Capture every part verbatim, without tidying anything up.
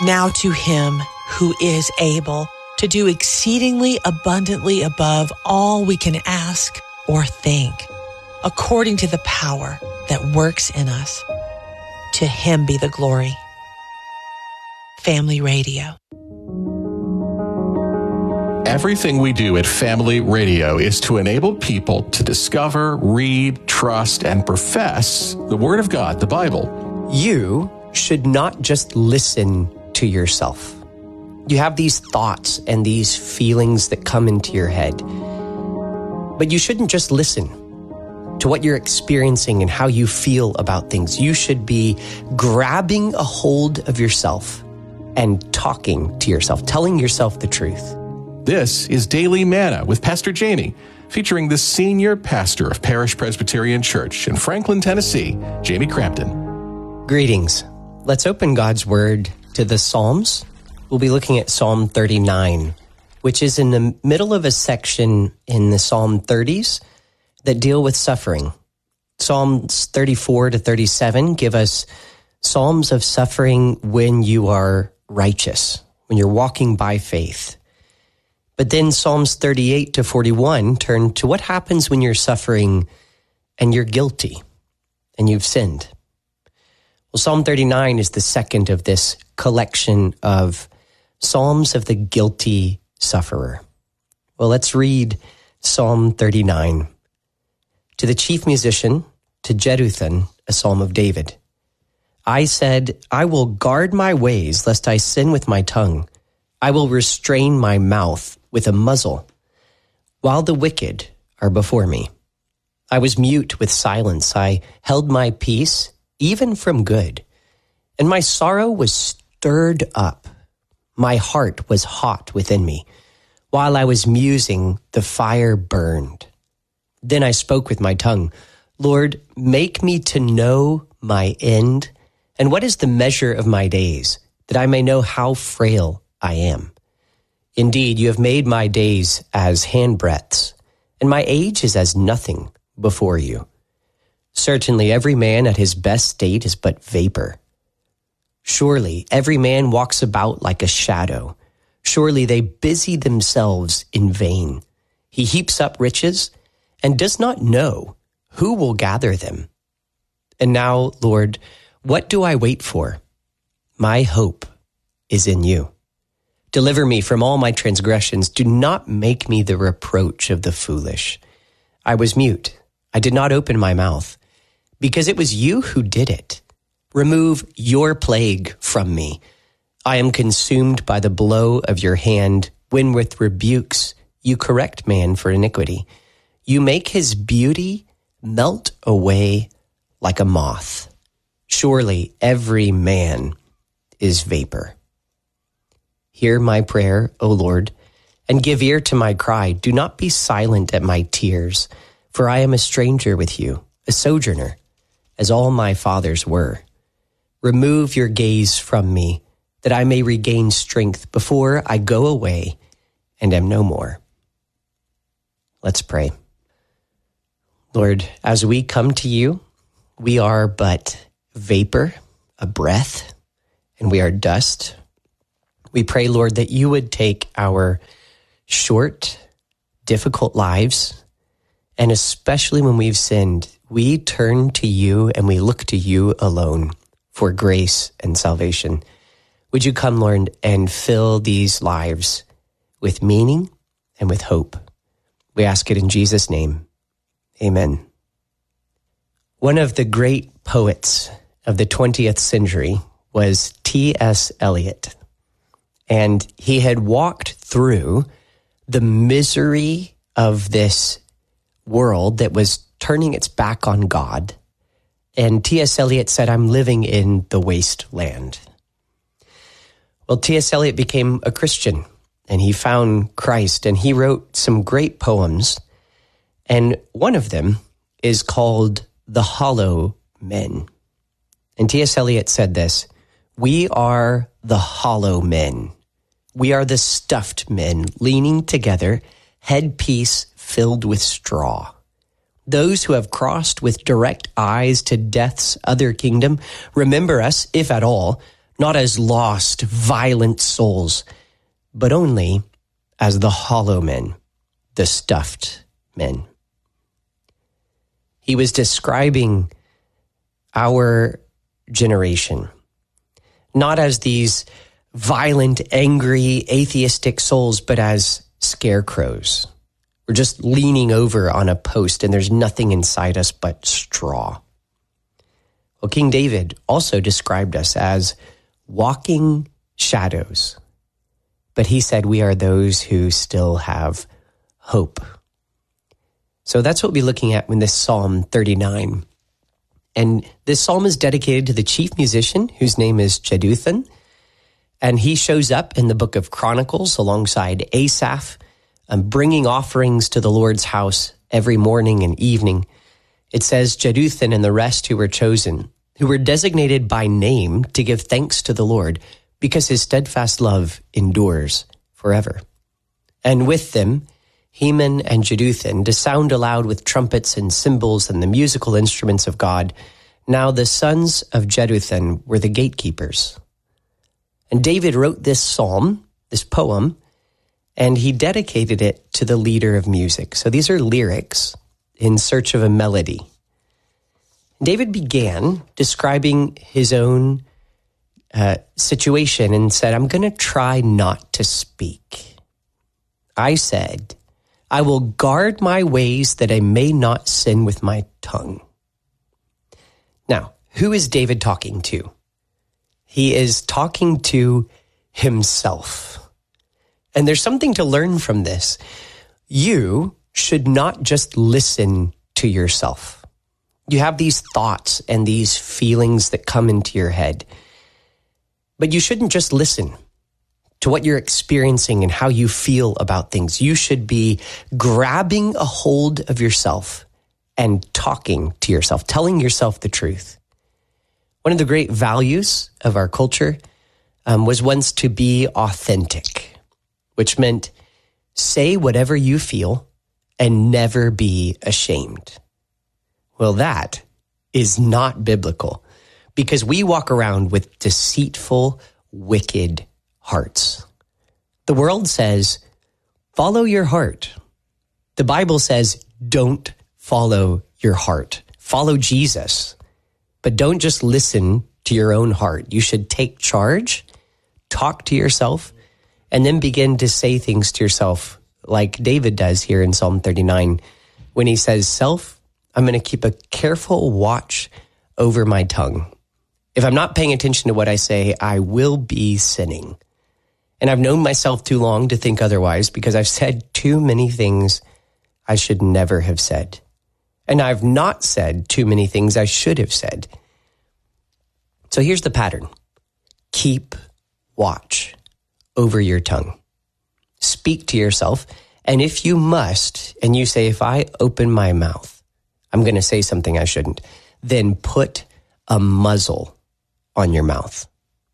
Now to him who is able to do exceedingly abundantly above all we can ask or think, according to the power that works in us. To him be the glory. Family Radio. Everything we do at Family Radio is to enable people to discover, read, trust, and profess the Word of God, the Bible. You should not just listen to yourself. You have these thoughts and these feelings that come into your head. But you shouldn't just listen to what you're experiencing and how you feel about things. You should be grabbing a hold of yourself and talking to yourself, telling yourself the truth. This is Daily Manna with Pastor Jamie, featuring the senior pastor of Parish Presbyterian Church in Franklin, Tennessee, Jamie Crampton. Greetings. Let's open God's Word to the Psalms. We'll be looking at Psalm thirty-nine, which is in the middle of a section in the Psalm thirties that deal with suffering. Psalms thirty-four to thirty-seven give us psalms of suffering when you are righteous, when you're walking by faith. But then Psalms thirty-eight to forty-one turn to what happens when you're suffering and you're guilty and you've sinned. Well, Psalm thirty-nine is the second of this collection of Psalms of the guilty sufferer. Well, let's read Psalm thirty-nine. To the chief musician, to Jeduthun, a psalm of David. I said, I will guard my ways, lest I sin with my tongue. I will restrain my mouth with a muzzle, while the wicked are before me. I was mute with silence. I held my peace, even from good. And my sorrow was stirred up. My heart was hot within me. While I was musing, the fire burned. Then I spoke with my tongue, Lord, make me to know my end, and what is the measure of my days, that I may know how frail I am. Indeed, you have made my days as handbreadths, and my age is as nothing before you. Certainly every man at his best state is but vapor. Surely every man walks about like a shadow. Surely they busy themselves in vain. He heaps up riches and does not know who will gather them. And now, Lord, what do I wait for? My hope is in you. Deliver me from all my transgressions. Do not make me the reproach of the foolish. I was mute. I did not open my mouth, because it was you who did it. Remove your plague from me. I am consumed by the blow of your hand, when with rebukes you correct man for iniquity. You make his beauty melt away like a moth. Surely every man is vapor. Hear my prayer, O Lord, and give ear to my cry. Do not be silent at my tears, for I am a stranger with you, a sojourner, as all my fathers were. Remove your gaze from me, that I may regain strength before I go away and am no more. Let's pray. Lord, as we come to you, we are but vapor, a breath, and we are dust. We pray, Lord, that you would take our short, difficult lives, and especially when we've sinned, we turn to you and we look to you alone for grace and salvation. Would you come, Lord, and fill these lives with meaning and with hope? We ask it in Jesus' name. Amen. One of the great poets of the twentieth century was T S Eliot. And he had walked through the misery of this world that was turning its back on God. And T S Eliot said, I'm living in the wasteland. Well, T S Eliot became a Christian, and he found Christ, and he wrote some great poems. And one of them is called The Hollow Men. And T S Eliot said this, we are the hollow men. We are the stuffed men leaning together, headpiece filled with straw. Those who have crossed with direct eyes to death's other kingdom, remember us, if at all, not as lost, violent souls, but only as the hollow men, the stuffed men. He was describing our generation, not as these violent, angry, atheistic souls, but as scarecrows. We're just leaning over on a post and there's nothing inside us but straw. Well, King David also described us as walking shadows, but he said we are those who still have hope. So that's what we'll be looking at in this Psalm thirty-nine. And this psalm is dedicated to the chief musician, whose name is Jeduthun. And he shows up in the book of Chronicles alongside Asaph, um, bringing offerings to the Lord's house every morning and evening. It says Jeduthun and the rest who were chosen, who were designated by name to give thanks to the Lord, because his steadfast love endures forever. And with them, Heman and Jeduthun, to sound aloud with trumpets and cymbals and the musical instruments of God. Now the sons of Jeduthun were the gatekeepers. And David wrote this psalm, this poem, and he dedicated it to the leader of music. So these are lyrics in search of a melody. David began describing his own uh, situation and said, I'm going to try not to speak. I said, I will guard my ways that I may not sin with my tongue. Now, who is David talking to? He is talking to himself. And there's something to learn from this. You should not just listen to yourself. You have these thoughts and these feelings that come into your head. But you shouldn't just listen to what you're experiencing and how you feel about things. You should be grabbing a hold of yourself and talking to yourself, telling yourself the truth. One of the great values of our culture um, was once to be authentic, which meant say whatever you feel and never be ashamed. Well, that is not biblical, because we walk around with deceitful, wicked hearts. The world says, follow your heart. The Bible says, don't follow your heart. Follow Jesus. But don't just listen to your own heart. You should take charge, talk to yourself, and then begin to say things to yourself like David does here in Psalm thirty-nine when he says, self, I'm going to keep a careful watch over my tongue. If I'm not paying attention to what I say, I will be sinning. And I've known myself too long to think otherwise, because I've said too many things I should never have said. And I've not said too many things I should have said. So here's the pattern. Keep watch over your tongue. Speak to yourself. And if you must, and you say, if I open my mouth, I'm going to say something I shouldn't, then put a muzzle on your mouth.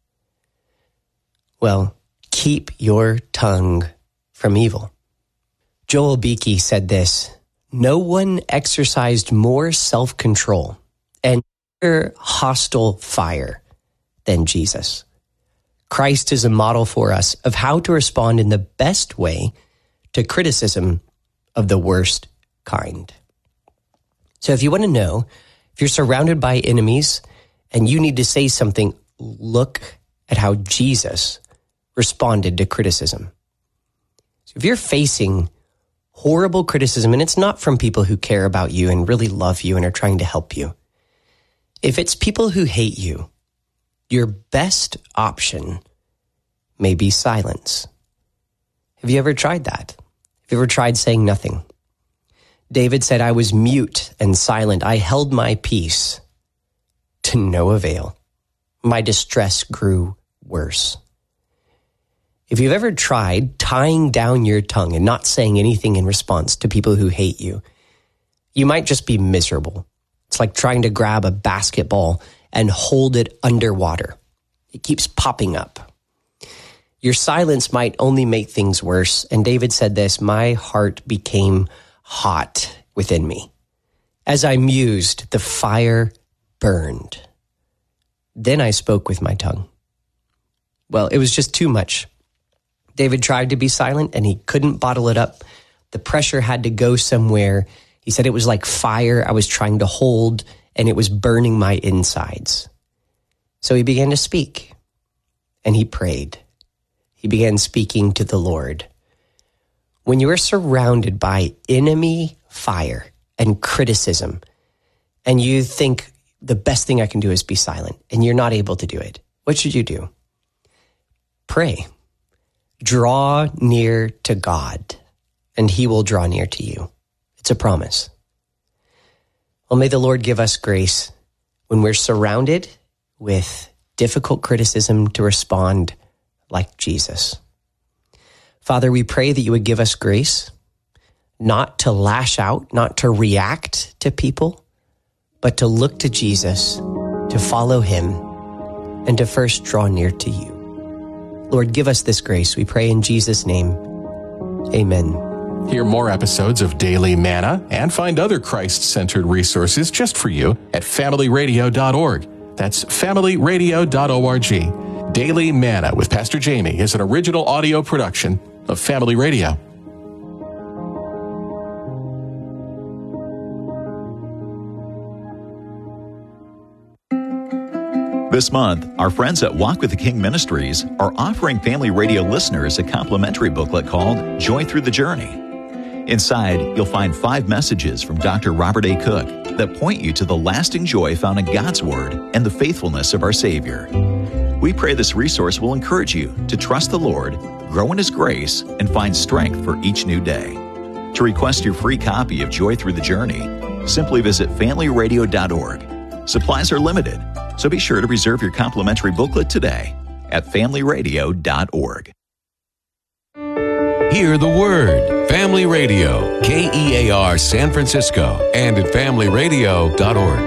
Well, keep your tongue from evil. Joel Beakey said this, no one exercised more self-control and greater hostile fire than Jesus. Christ is a model for us of how to respond in the best way to criticism of the worst kind. So if you want to know, if you're surrounded by enemies and you need to say something, look at how Jesus responded to criticism. So if you're facing horrible criticism, and it's not from people who care about you and really love you and are trying to help you, if it's people who hate you, your best option may be silence. Have you ever tried that? Have you ever tried saying nothing? David said, I was mute and silent. I held my peace to no avail. My distress grew worse. If you've ever tried tying down your tongue and not saying anything in response to people who hate you, you might just be miserable. It's like trying to grab a basketball and hold it underwater. It keeps popping up. Your silence might only make things worse. And David said this, my heart became hot within me. As I mused, the fire burned. Then I spoke with my tongue. Well, it was just too much. David tried to be silent and he couldn't bottle it up. The pressure had to go somewhere. He said it was like fire I was trying to hold, and it was burning my insides. So he began to speak, and he prayed. He began speaking to the Lord. When you are surrounded by enemy fire and criticism, and you think the best thing I can do is be silent, and you're not able to do it, what should you do? Pray. Draw near to God, and he will draw near to you. It's a promise. Well, may the Lord give us grace when we're surrounded with difficult criticism to respond like Jesus. Father, we pray that you would give us grace not to lash out, not to react to people, but to look to Jesus, to follow him, and to first draw near to you. Lord, give us this grace, we pray in Jesus' name. Amen. Hear more episodes of Daily Manna and find other Christ-centered resources just for you at family radio dot org. That's family radio dot org. Daily Manna with Pastor Jamie is an original audio production of Family Radio. This month, our friends at Walk with the King Ministries are offering Family Radio listeners a complimentary booklet called Joy Through the Journey. Inside, you'll find five messages from Doctor Robert A. Cook that point you to the lasting joy found in God's Word and the faithfulness of our Savior. We pray this resource will encourage you to trust the Lord, grow in His grace, and find strength for each new day. To request your free copy of Joy Through the Journey, simply visit family radio dot org. Supplies are limited, so be sure to reserve your complimentary booklet today at family radio dot org. Hear the Word. Family Radio, K E A R San Francisco, and at family radio dot org.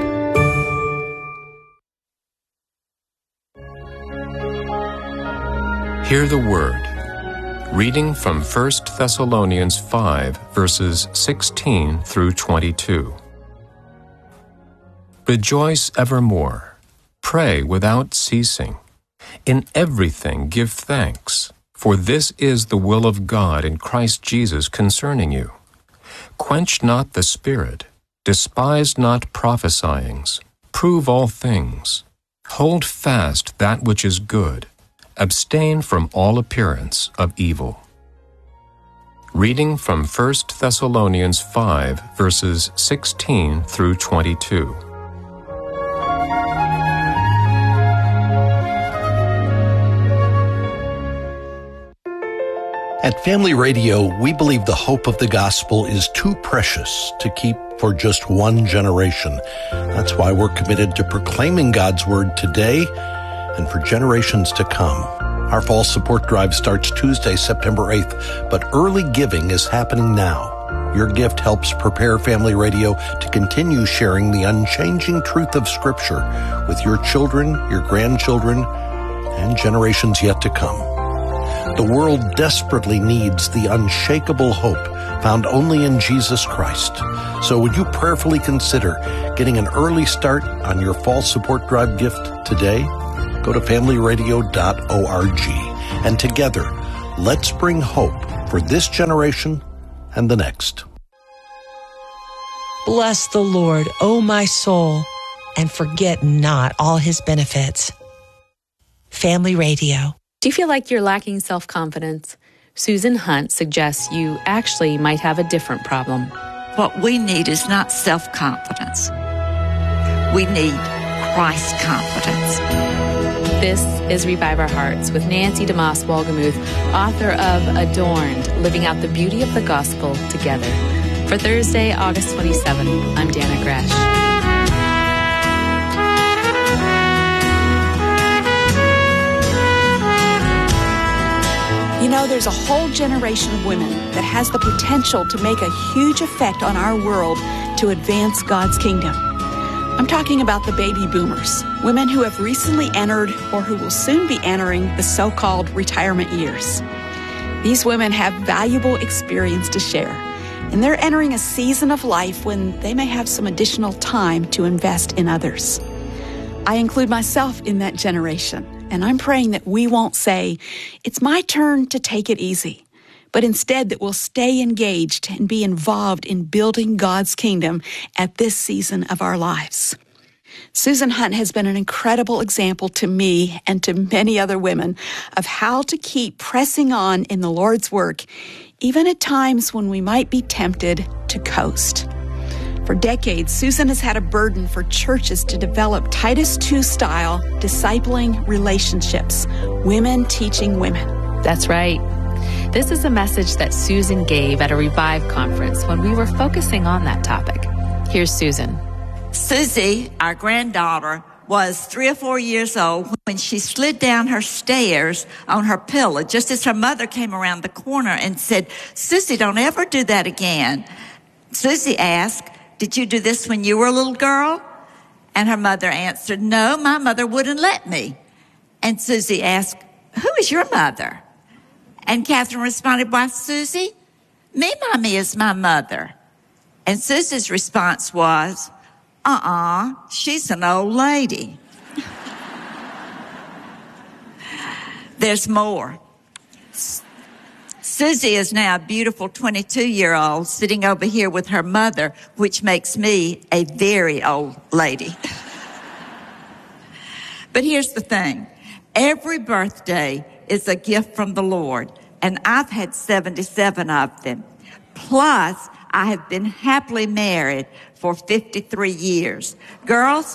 Hear the Word. Reading from First Thessalonians five, verses sixteen through twenty-two. Rejoice evermore. Pray without ceasing. In everything give thanks, for this is the will of God in Christ Jesus concerning you. Quench not the spirit, despise not prophesyings, prove all things. Hold fast that which is good, abstain from all appearance of evil. Reading from First Thessalonians five, verses sixteen through twenty-two. At Family Radio, we believe the hope of the gospel is too precious to keep for just one generation. That's why we're committed to proclaiming God's word today and for generations to come. Our fall support drive starts Tuesday, September eighth, but early giving is happening now. Your gift helps prepare Family Radio to continue sharing the unchanging truth of Scripture with your children, your grandchildren, and generations yet to come. The world desperately needs the unshakable hope found only in Jesus Christ. So would you prayerfully consider getting an early start on your fall support drive gift today? Go to family radio dot org, and together, let's bring hope for this generation and the next. Bless the Lord, O my soul, and forget not all his benefits. Family Radio. Do you feel like you're lacking self-confidence? Susan Hunt suggests you actually might have a different problem. What we need is not self-confidence. We need Christ confidence. This is Revive Our Hearts with Nancy DeMoss Wolgemuth, author of Adorned, Living Out the Beauty of the Gospel Together. For Thursday, August twenty-seventh, I'm Dana Gresh. You know, there's a whole generation of women that has the potential to make a huge effect on our world to advance God's kingdom. I'm talking about the baby boomers, women who have recently entered or who will soon be entering the so-called retirement years. These women have valuable experience to share, and they're entering a season of life when they may have some additional time to invest in others. I include myself in that generation. And I'm praying that we won't say, it's my turn to take it easy, but instead that we'll stay engaged and be involved in building God's kingdom at this season of our lives. Susan Hunt has been an incredible example to me and to many other women of how to keep pressing on in the Lord's work, even at times when we might be tempted to coast. For decades, Susan has had a burden for churches to develop Titus two style discipling relationships, women teaching women. That's right. This is a message that Susan gave at a Revive conference when we were focusing on that topic. Here's Susan. Susie, our granddaughter, was three or four years old when she slid down her stairs on her pillow just as her mother came around the corner and said, Susie, don't ever do that again. Susie asked, did you do this when you were a little girl? And her mother answered, no, my mother wouldn't let me. And Susie asked, who is your mother? And Catherine responded, why, Susie, me, Mommy, is my mother. And Susie's response was, uh-uh, she's an old lady. There's more. Susie is now a beautiful twenty-two-year-old sitting over here with her mother, which makes me a very old lady. But here's the thing. Every birthday is a gift from the Lord, and I've had seventy-seven of them. Plus, I have been happily married for fifty-three years. Girls,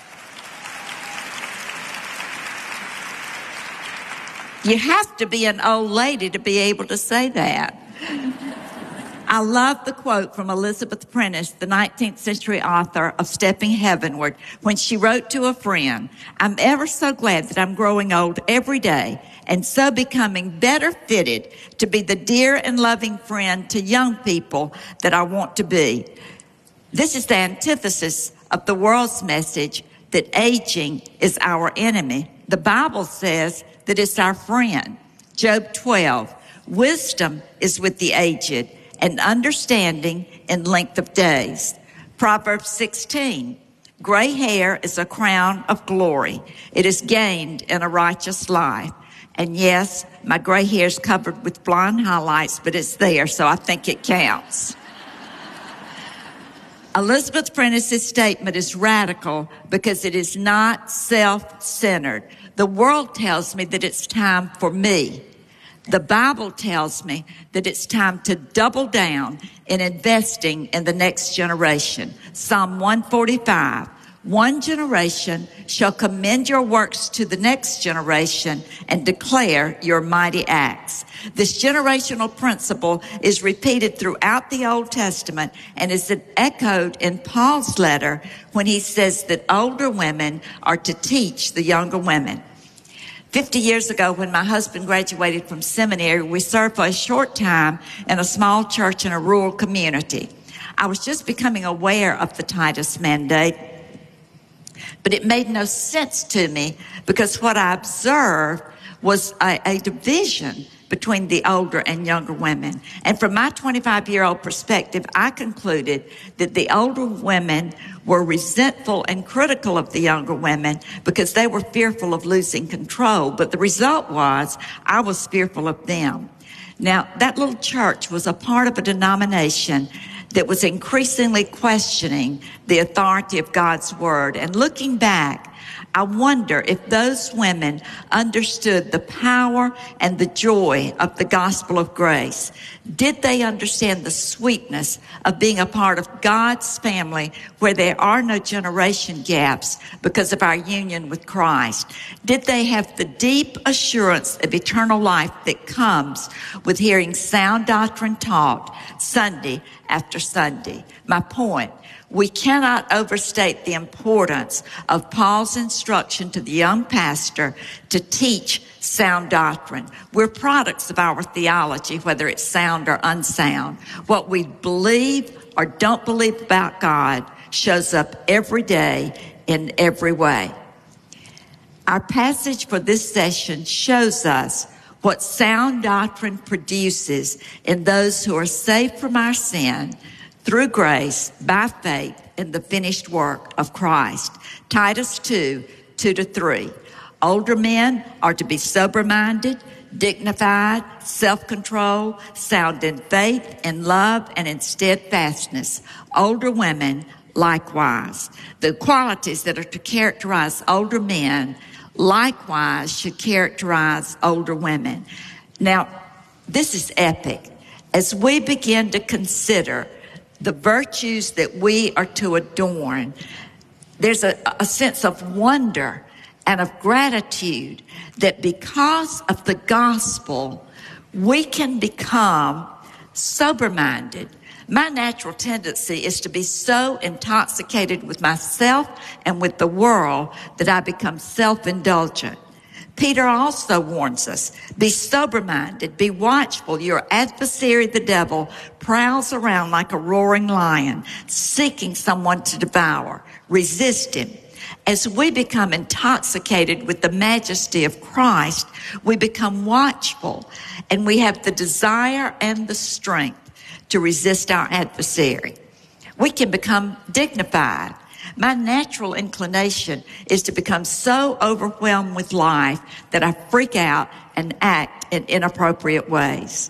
you have to be an old lady to be able to say that. I love the quote from Elizabeth Prentice, the nineteenth century author of Stepping Heavenward, when she wrote to a friend, I'm ever so glad that I'm growing old every day and so becoming better fitted to be the dear and loving friend to young people that I want to be. This is the antithesis of the world's message that aging is our enemy. The Bible says that it's our friend. Job twelve, wisdom is with the aged and understanding in length of days. Proverbs sixteen, gray hair is a crown of glory. It is gained in a righteous life. And yes, my gray hair is covered with blonde highlights, but it's there, so I think it counts. Elizabeth Prentice's statement is radical because it is not self-centered. The world tells me that it's time for me. The Bible tells me that it's time to double down in investing in the next generation. Psalm one forty-five, one generation shall commend your works to the next generation and declare your mighty acts. This generational principle is repeated throughout the Old Testament and is echoed in Paul's letter when he says that older women are to teach the younger women. Fifty years ago, when my husband graduated from seminary, we served for a short time in a small church in a rural community. I was just becoming aware of the Titus mandate, but it made no sense to me because what I observed was a, a division between the older and younger women. And from my twenty-five-year-old perspective, I concluded that the older women were resentful and critical of the younger women because they were fearful of losing control. But the result was I was fearful of them. Now, that little church was a part of a denomination that was increasingly questioning the authority of God's word. And looking back, I wonder if those women understood the power and the joy of the gospel of grace. Did they understand the sweetness of being a part of God's family where there are no generation gaps because of our union with Christ? Did they have the deep assurance of eternal life that comes with hearing sound doctrine taught Sunday after Sunday? My point, we cannot overstate the importance of Paul's instruction to the young pastor to teach sound doctrine. We're products of our theology, whether it's sound or unsound. What we believe or don't believe about God shows up every day in every way. Our passage for this session shows us what sound doctrine produces in those who are saved from our sin through grace, by faith, in the finished work of Christ. Titus two, two to three. Older men are to be sober-minded, dignified, self-control, sound in faith, in love, and in steadfastness. Older women, likewise. The qualities that are to characterize older men, likewise, should characterize older women. Now, this is epic. As we begin to consider the virtues that we are to adorn, there's a, a sense of wonder and of gratitude that because of the gospel, we can become sober-minded. My natural tendency is to be so intoxicated with myself and with the world that I become self-indulgent. Peter also warns us, be sober-minded, be watchful. Your adversary, the devil, prowls around like a roaring lion, seeking someone to devour. Resist him. As we become intoxicated with the majesty of Christ, we become watchful, and we have the desire and the strength to resist our adversary. We can become dignified. My natural inclination is to become so overwhelmed with life that I freak out and act in inappropriate ways.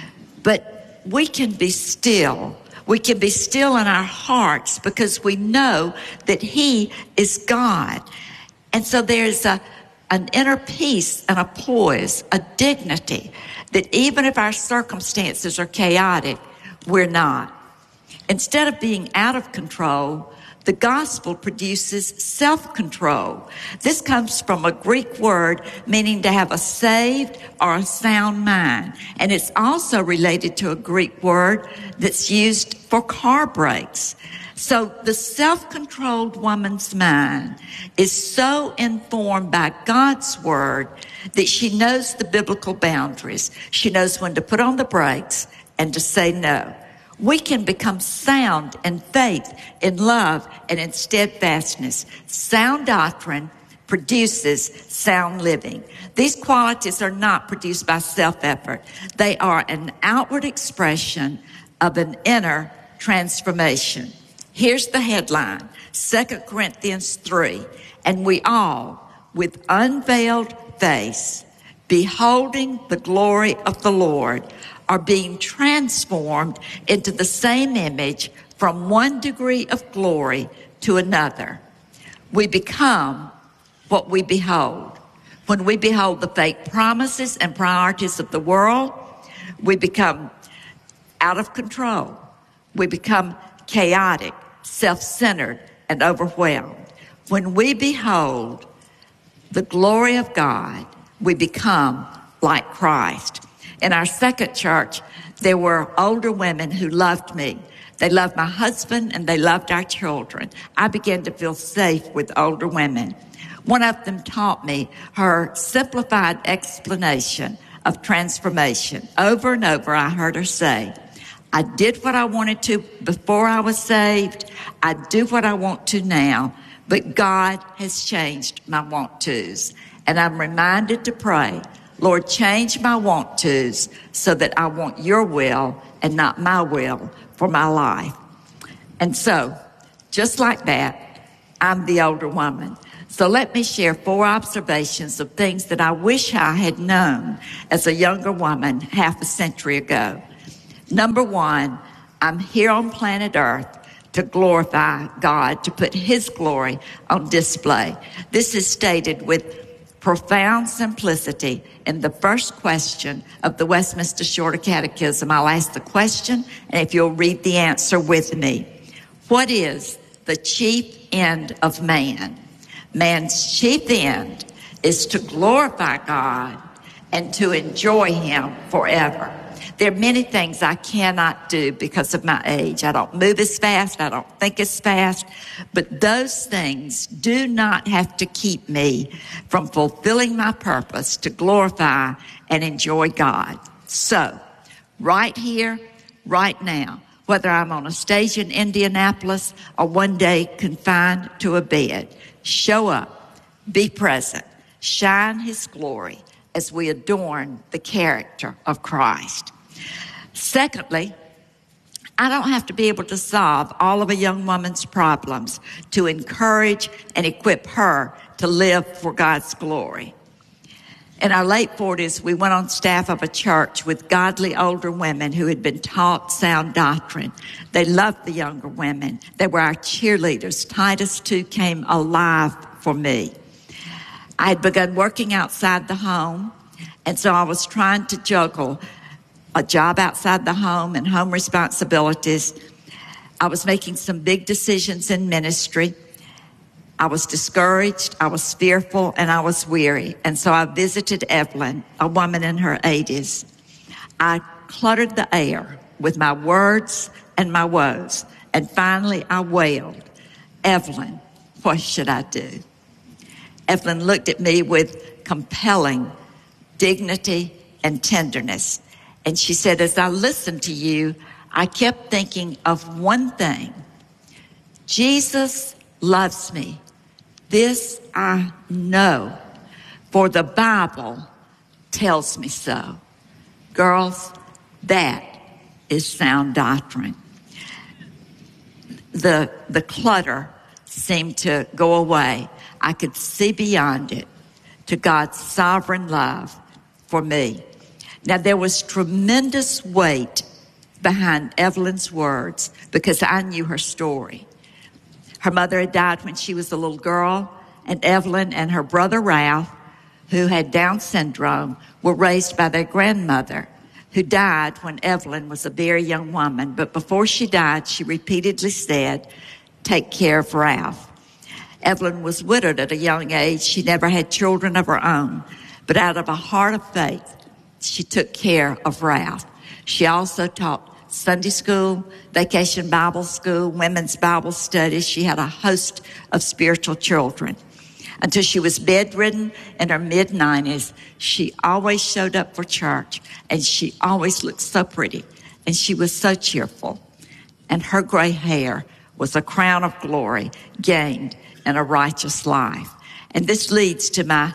But we can be still. We can be still in our hearts because we know that He is God. And so there's a, an inner peace and a poise, a dignity that even if our circumstances are chaotic, we're not. Instead of being out of control, the gospel produces self-control. This comes from a Greek word meaning to have a saved or a sound mind. And it's also related to a Greek word that's used for car brakes. So the self-controlled woman's mind is so informed by God's word that she knows the biblical boundaries. She knows when to put on the brakes and to say no. We can become sound in faith, in love, and in steadfastness. Sound doctrine produces sound living. These qualities are not produced by self-effort. They are an outward expression of an inner transformation. Here's the headline, Second Corinthians three. And we all, with unveiled face, beholding the glory of the Lord, are being transformed into the same image from one degree of glory to another. We become what we behold. When we behold the fake promises and priorities of the world, we become out of control. We become chaotic, self-centered, and overwhelmed. When we behold the glory of God, we become like Christ. In our second church, there were older women who loved me. They loved my husband and they loved our children. I began to feel safe with older women. One of them taught me her simplified explanation of transformation. Over and over, I heard her say, I did what I wanted to before I was saved. I do what I want to now, but God has changed my want-tos. And I'm reminded to pray, Lord, change my want-tos so that I want your will and not my will for my life. And so, just like that, I'm the older woman. So let me share four observations of things that I wish I had known as a younger woman half a century ago. Number one, I'm here on planet Earth to glorify God, to put His glory on display. This is stated with profound simplicity in the first question of the Westminster Shorter Catechism. I'll ask the question, and if you'll read the answer with me. What is the chief end of man? Man's chief end is to glorify God and to enjoy Him forever. There are many things I cannot do because of my age. I don't move as fast. I don't think as fast. But those things do not have to keep me from fulfilling my purpose to glorify and enjoy God. So, right here, right now, whether I'm on a stage in Indianapolis or one day confined to a bed, show up, be present, shine His glory as we adorn the character of Christ. Secondly, I don't have to be able to solve all of a young woman's problems to encourage and equip her to live for God's glory. In our late forties, we went on staff of a church with godly older women who had been taught sound doctrine. They loved the younger women. They were our cheerleaders. Titus two came alive for me. I had begun working outside the home, and so I was trying to juggle a job outside the home and home responsibilities. I was making some big decisions in ministry. I was discouraged, I was fearful, and I was weary. And so I visited Evelyn, a woman in her eighties. I cluttered the air with my words and my woes. And finally I wailed, "Evelyn, what should I do?" Evelyn looked at me with compelling dignity and tenderness. And she said, "As I listened to you, I kept thinking of one thing. Jesus loves me. This I know, for the Bible tells me so." Girls, that is sound doctrine. The, the clutter seemed to go away. I could see beyond it to God's sovereign love for me. Now, there was tremendous weight behind Evelyn's words because I knew her story. Her mother had died when she was a little girl, and Evelyn and her brother Ralph, who had Down syndrome, were raised by their grandmother, who died when Evelyn was a very young woman. But before she died, she repeatedly said, "Take care of Ralph." Evelyn was widowed at a young age. She never had children of her own. But out of a heart of faith, she took care of Ralph. She also taught Sunday school, vacation Bible school, women's Bible studies. She had a host of spiritual children. Until she was bedridden in her mid-nineties, she always showed up for church, and she always looked so pretty, and she was so cheerful. And her gray hair was a crown of glory gained in a righteous life. And this leads to my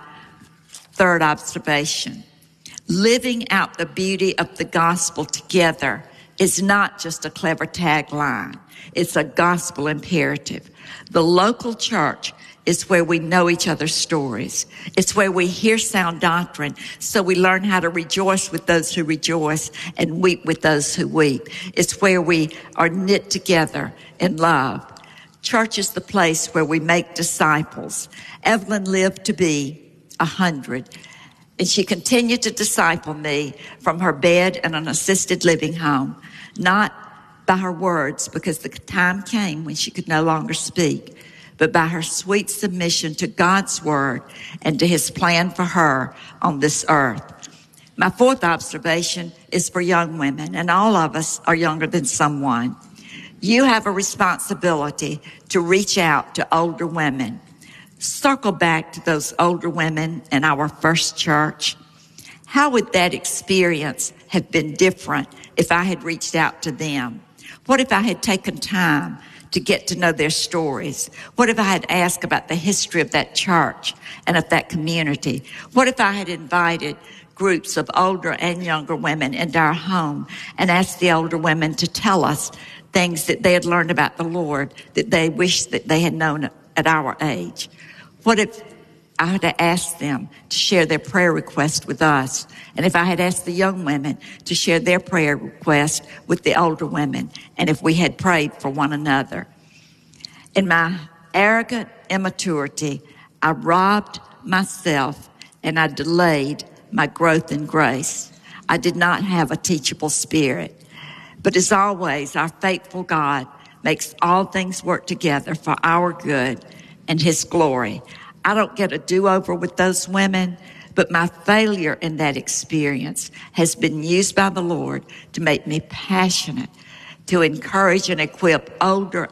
third observation. Living out the beauty of the gospel together is not just a clever tagline. It's a gospel imperative. The local church is where we know each other's stories. It's where we hear sound doctrine, so we learn how to rejoice with those who rejoice and weep with those who weep. It's where we are knit together in love. Church is the place where we make disciples. Evelyn lived to be a hundred, and she continued to disciple me from her bed in an assisted living home, not by her words, because the time came when she could no longer speak, but by her sweet submission to God's word and to his plan for her on this earth. My fourth observation is for young women, and all of us are younger than someone. You have a responsibility to reach out to older women. Circle back to those older women in our first church. How would that experience have been different if I had reached out to them? What if I had taken time to get to know their stories? What if I had asked about the history of that church and of that community? What if I had invited groups of older and younger women into our home and asked the older women to tell us things that they had learned about the Lord that they wished that they had known at our age? What if I had asked them to share their prayer request with us? And if I had asked the young women to share their prayer request with the older women, and if we had prayed for one another? In my arrogant immaturity, I robbed myself and I delayed my growth in grace. I did not have a teachable spirit. But as always, our faithful God makes all things work together for our good and his glory. I don't get a do-over with those women, but my failure in that experience has been used by the Lord to make me passionate, to encourage and equip older